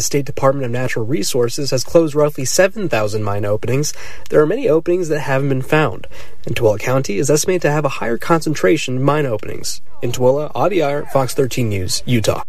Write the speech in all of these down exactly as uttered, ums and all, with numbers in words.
The State Department of Natural Resources has closed roughly seven thousand mine openings. There are many openings that haven't been found, and Tooele County is estimated to have a higher concentration of mine openings. In Tooele, Adi Iyer, Fox thirteen News, Utah.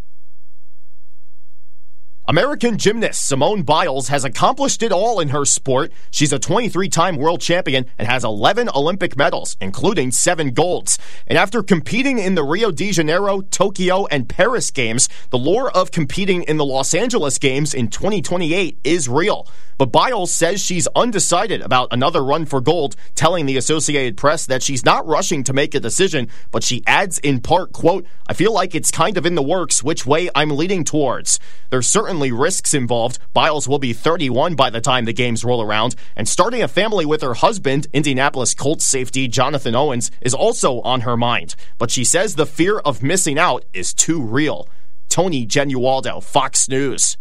American gymnast Simone Biles has accomplished it all in her sport. She's a twenty-three-time world champion and has eleven Olympic medals, including seven golds. And after competing in the Rio de Janeiro, Tokyo, and Paris Games, the lure of competing in the Los Angeles Games in twenty twenty-eight is real. But Biles says she's undecided about another run for gold, telling the Associated Press that she's not rushing to make a decision, but she adds in part, quote, "I feel like it's kind of in the works which way I'm leaning towards." There's certainly risks involved. Biles will be thirty-one by the time the games roll around, and starting a family with her husband, Indianapolis Colts safety Jonathan Owens, is also on her mind. But she says the fear of missing out is too real. Tony Genualdo, Fox News.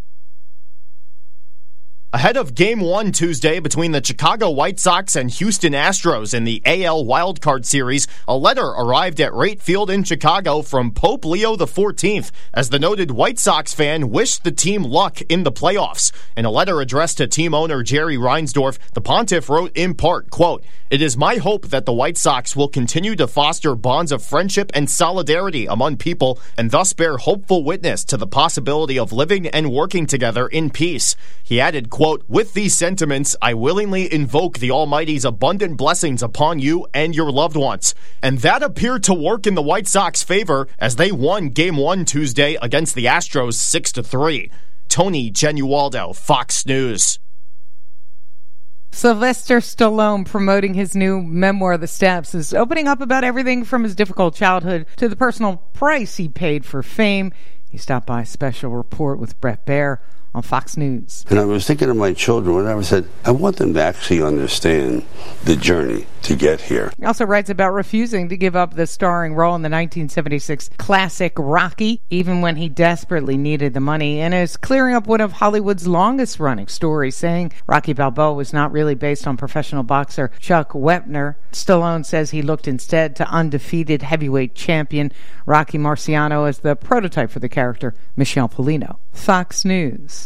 Ahead of Game one Tuesday between the Chicago White Sox and Houston Astros in the A L Wildcard Series, a letter arrived at Rate Field in Chicago from Pope Leo the fourteenth as the noted White Sox fan wished the team luck in the playoffs. In a letter addressed to team owner Jerry Reinsdorf, the pontiff wrote in part, quote, "It is my hope that the White Sox will continue to foster bonds of friendship and solidarity among people and thus bear hopeful witness to the possibility of living and working together in peace." He added, quote, "With these sentiments, I willingly invoke the Almighty's abundant blessings upon you and your loved ones." And that appeared to work in the White Sox favor as they won Game one Tuesday against the Astros six to three. Tony Genualdo, Fox News. Sylvester Stallone promoting his new memoir, The Steps, is opening up about everything from his difficult childhood to the personal price he paid for fame. He stopped by a special report with Brett Baer on Fox News. And I was thinking of my children when I said, I want them to actually understand the journey to get here. He also writes about refusing to give up the starring role in the nineteen seventy-six classic Rocky, even when he desperately needed the money, and is clearing up one of Hollywood's longest-running stories, saying Rocky Balboa was not really based on professional boxer Chuck Wepner. Stallone says he looked instead to undefeated heavyweight champion Rocky Marciano as the prototype for the character Michel Polino. Fox News.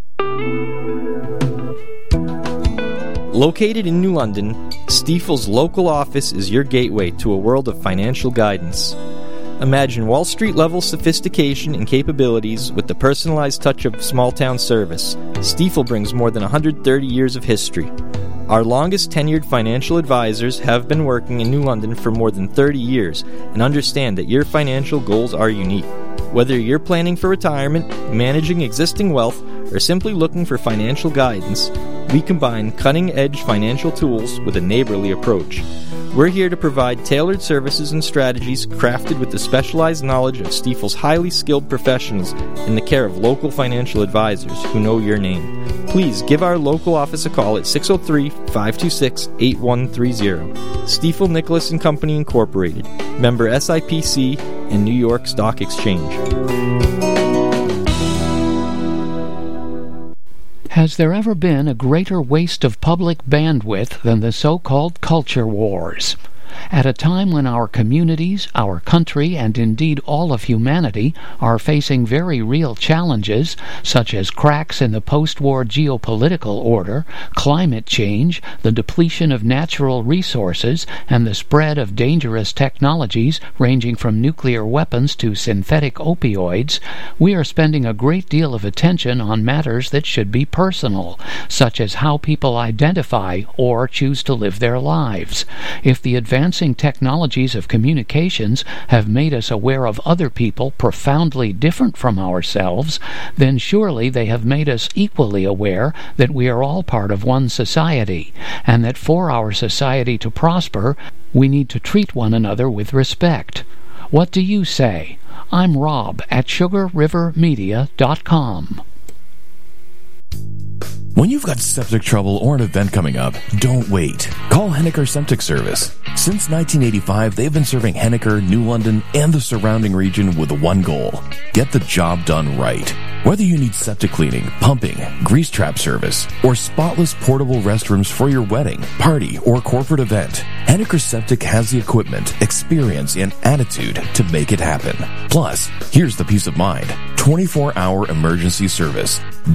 Located in New London, Stifel's local office is your gateway to a world of financial guidance. Imagine Wall Street-level sophistication and capabilities with the personalized touch of small-town service. Stifel brings more than one hundred thirty years of history. Our longest tenured financial advisors have been working in New London for more than thirty years and understand that your financial goals are unique. Whether you're planning for retirement, managing existing wealth, or simply looking for financial guidance, we combine cutting-edge financial tools with a neighborly approach. We're here to provide tailored services and strategies crafted with the specialized knowledge of Stifel's highly skilled professionals in the care of local financial advisors who know your name. Please give our local office a call at six oh three, five two six, eight one three zero. Stifel Nicholas and Company Incorporated, member S I P C and New York Stock Exchange. Has there ever been a greater waste of public bandwidth than the so-called culture wars? At a time when our communities, our country, and indeed all of humanity are facing very real challenges, such as cracks in the post-war geopolitical order, climate change, the depletion of natural resources, and the spread of dangerous technologies ranging from nuclear weapons to synthetic opioids, we are spending a great deal of attention on matters that should be personal, such as how people identify or choose to live their lives. If the advanced Advancing technologies of communications have made us aware of other people profoundly different from ourselves, then surely they have made us equally aware that we are all part of one society, and that for our society to prosper, we need to treat one another with respect. What do you say? I'm Rob at sugar river media dot com. When you've got septic trouble or an event coming up, don't wait. Call Henniker Septic Service. Since nineteen eighty-five, they've been serving Henniker, New London, and the surrounding region with one goal: get the job done right. Whether you need septic cleaning, pumping, grease trap service, or spotless portable restrooms for your wedding, party, or corporate event, Henniker Septic has the equipment, experience, and attitude to make it happen. Plus, here's the peace of mind: twenty-four hour emergency service.